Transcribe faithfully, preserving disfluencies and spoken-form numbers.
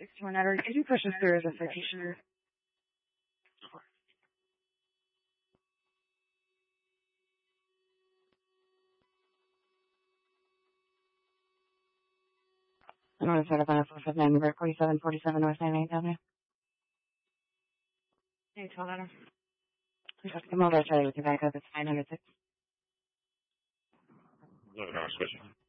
sixty-one Edward, could you push us through as a citation? I'm going to set up on a four five nine, number forty-seven forty-seven North ninety-eighth Avenue. Hey, twelve Adam. Come over, Charlie, with your back up. It's nine hundred six. No, no, switching.